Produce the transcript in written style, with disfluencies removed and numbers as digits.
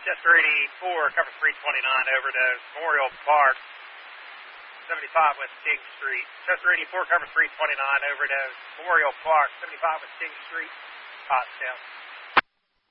Chester 84, cover 329, overdose, Memorial Park, 75 West King Street. Chester 84, cover 329, overdose, Memorial Park, 75 West King Street, Pottstown.